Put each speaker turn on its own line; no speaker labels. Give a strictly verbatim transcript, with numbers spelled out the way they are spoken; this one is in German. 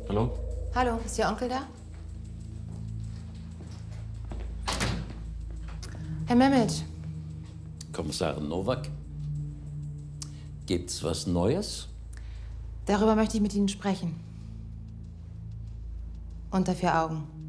Hallo?
Hallo, ist Ihr Onkel da? Herr Mehmet.
Kommissarin Nowak? Gibt's was Neues?
Darüber möchte ich mit Ihnen sprechen. Unter vier Augen.